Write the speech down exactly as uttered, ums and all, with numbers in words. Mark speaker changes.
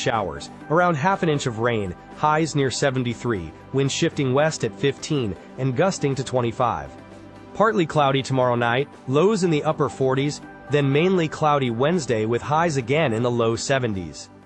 Speaker 1: showers, around half an inch of rain, highs near seventy-three, winds shifting west at fifteen, and gusting to twenty-five. Partly cloudy tomorrow night, lows in the upper forties, then mainly cloudy Wednesday with highs again in the low seventies.